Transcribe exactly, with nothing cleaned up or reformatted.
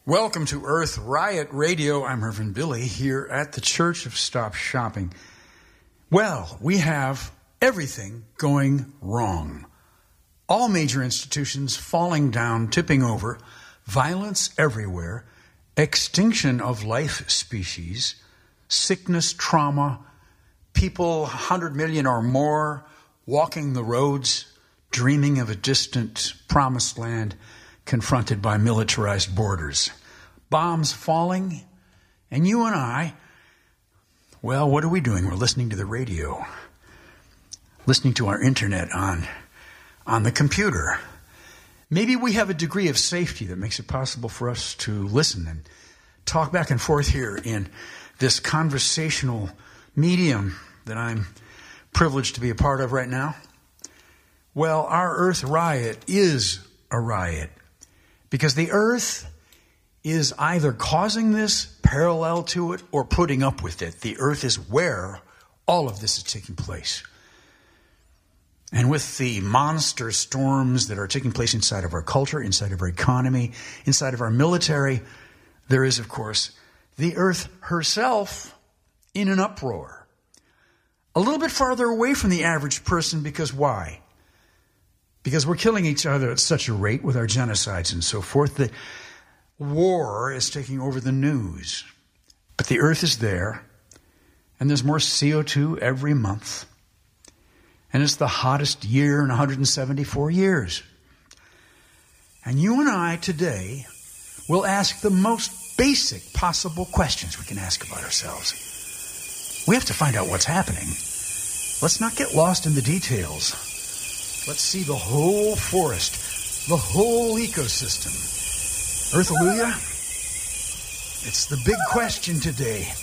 Welcome to Earth Riot Radio. I'm Irvin Billy here at the Church of Stop Shopping. Well, we have everything going wrong. All major institutions falling down, tipping over, violence everywhere, extinction of life species, sickness, trauma, people, one hundred million or more, walking the roads, dreaming of a distant promised land, confronted by militarized borders. Bombs falling, and you and I, well, what are we doing? We're listening to the radio, listening to our internet on, on the computer. Maybe we have a degree of safety that makes it possible for us to listen and talk back and forth here in this conversational medium that I'm privileged to be a part of right now. Well, our Earth Riot is a riot. Because the earth is either causing this, parallel to it, or putting up with it. The earth is where all of this is taking place. And with the monster storms that are taking place inside of our culture, inside of our economy, inside of our military, there is, of course, the earth herself in an uproar. A little bit farther away from the average person, because why? Because we're killing each other at such a rate with our genocides and so forth that war is taking over the news. But the earth is there, and there's more C O two every month. And it's the hottest year in one hundred seventy-four years. And you and I today will ask the most basic possible questions we can ask about ourselves. We have to find out what's happening. Let's not get lost in the details. Let's see the whole forest, the whole ecosystem. Earth-alleluia? It's the big question today.